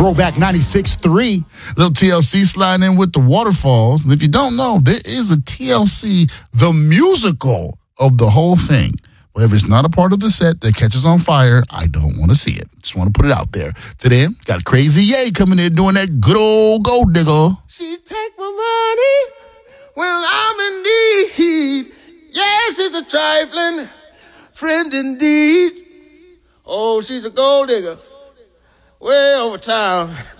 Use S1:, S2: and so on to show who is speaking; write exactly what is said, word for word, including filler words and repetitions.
S1: Throwback ninety-six point three.
S2: Little T L C sliding in with the waterfalls. And if you don't know, there is a T L C, the musical of the whole thing. But if it's not a part of the set that catches on fire, I don't want to see it. Just want to put it out there. To them, got Crazy Ye coming in doing that good old gold digger.
S3: She take my money when I'm in need. Yes, she's a trifling friend indeed. Oh, she's a gold digger way over town.